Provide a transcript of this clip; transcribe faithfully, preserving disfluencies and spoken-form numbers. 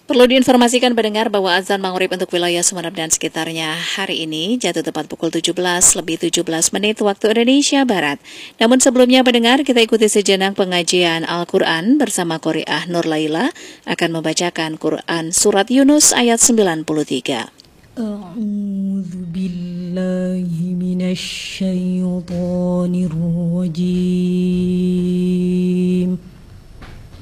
Perlu diinformasikan pendengar bahwa azan maghrib untuk wilayah Sumeneb dan sekitarnya hari ini jatuh tepat pukul tujuh belas lebih tujuh belas menit waktu Indonesia Barat. Namun sebelumnya pendengar, kita ikuti sejenak pengajian Al-Quran bersama Qori'ah Nur Laila akan membacakan Quran Surat Yunus ayat sembilan puluh tiga. A'udzu billahi minasy syaithanir rajim.